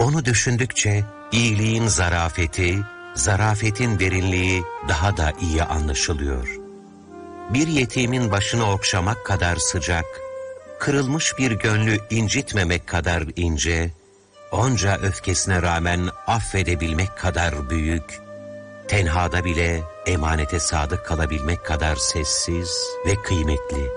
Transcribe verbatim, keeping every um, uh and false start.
Onu düşündükçe iyiliğin zarafeti, zarafetin derinliği daha da iyi anlaşılıyor. Bir yetimin başını okşamak kadar sıcak, kırılmış bir gönlü incitmemek kadar ince, onca öfkesine rağmen affedebilmek kadar büyük, tenhada bile emanete sadık kalabilmek kadar sessiz ve kıymetli.